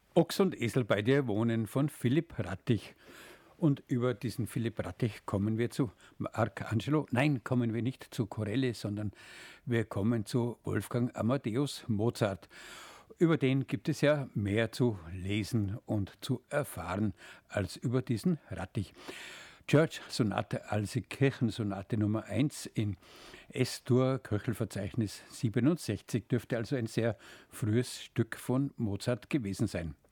Ochs und Esel bei dir wohnen von Philipp Rattich. Und über diesen Philipp Rattich kommen wir zu Arcangelo. Nein, kommen wir nicht zu Corelli, sondern wir kommen zu Wolfgang Amadeus Mozart. Über den gibt es ja mehr zu lesen und zu erfahren als über diesen Rattich. Church-Sonate, also Kirchensonate Nummer 1 in S-Dur, Köchelverzeichnis 67, dürfte also ein sehr frühes Stück von Mozart gewesen sein.